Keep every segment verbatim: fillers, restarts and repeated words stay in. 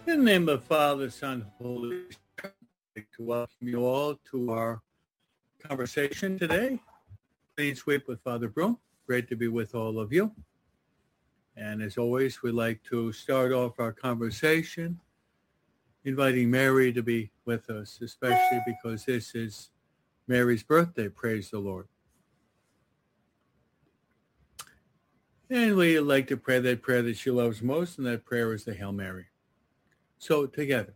In the name of the Father, Son, Holy Spirit, I'd like to welcome you all to our conversation today. Please wait with Father Broom. Great to be with all of you. And as always, we'd like to start off our conversation inviting Mary to be with us, especially because this is Mary's birthday. Praise the Lord. And we like to pray that prayer that she loves most, and that prayer is the Hail Mary. So together.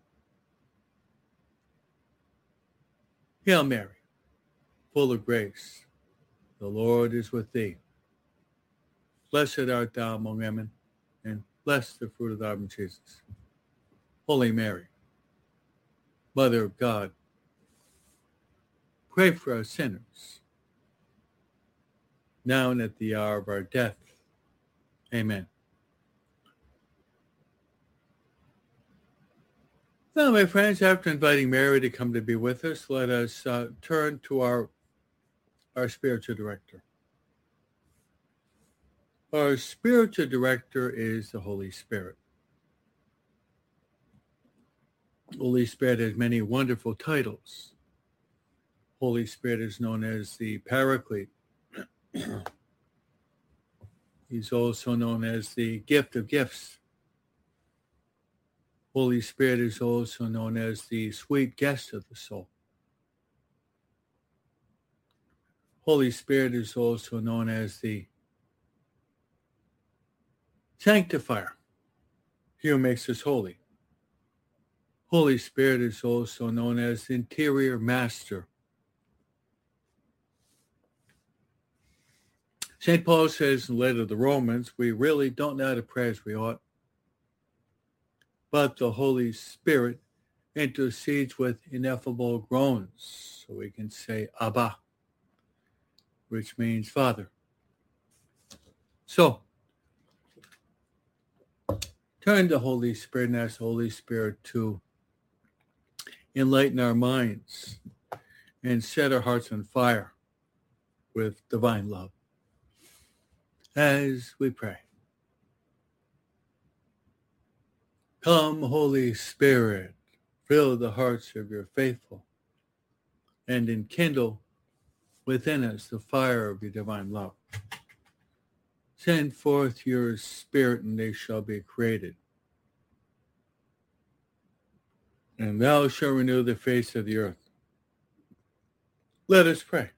Hail Mary, full of grace, the Lord is with thee. Blessed art thou among women, and blessed the fruit of thy womb, Jesus. Holy Mary, Mother of God, pray for us sinners, now and at the hour of our death. Amen. Now, my friends, after inviting Mary to come to be with us, let us uh, turn to our, our spiritual director. Our spiritual director is the Holy Spirit. Holy Spirit has many wonderful titles. Holy Spirit is known as the Paraclete. He's also known as the gift of gifts. Holy Spirit is also known as the sweet guest of the soul. Holy Spirit is also known as the sanctifier. He who makes us holy. Holy Spirit is also known as the interior master. Saint Paul says in the letter to the Romans, we really don't know how to pray as we ought, but the Holy Spirit intercedes with ineffable groans, so we can say Abba, which means Father. So, turn to Holy Spirit and ask the Holy Spirit to enlighten our minds and set our hearts on fire with divine love. As we pray. Come, Holy Spirit, fill the hearts of your faithful and enkindle within us the fire of your divine love. Send forth your Spirit, and they shall be created. And thou shalt renew the face of the earth. Let us pray.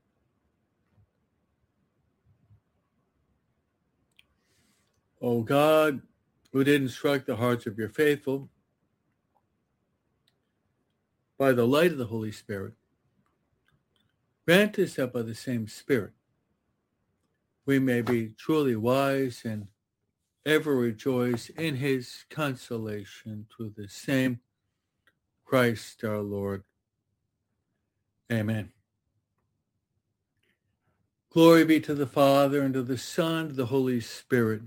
O God, who did instruct the hearts of your faithful by the light of the Holy Spirit, grant us that by the same Spirit we may be truly wise and ever rejoice in his consolation through the same Christ our Lord. Amen. Glory be to the Father, and to the Son, and to the Holy Spirit,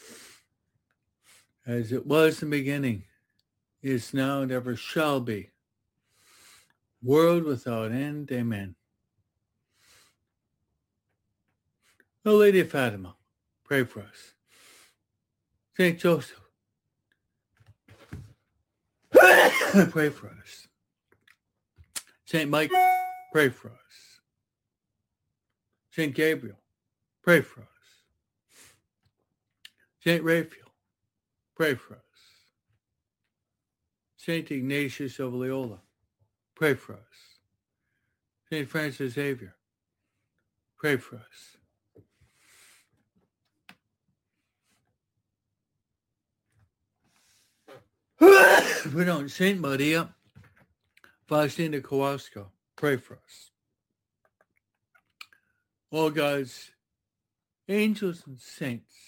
as it was in the beginning, is now, and ever shall be, world without end. Amen. O Lady of Fatima, pray for us. Saint Joseph, pray for us. Saint Mike, pray for us. Saint Gabriel, pray for us. Saint Raphael, pray for us. Saint Ignatius of Loyola, pray for us. Saint Francis Xavier, pray for us. We don't. Saint Maria Faustina Kowalska, pray for us. All God's angels and saints,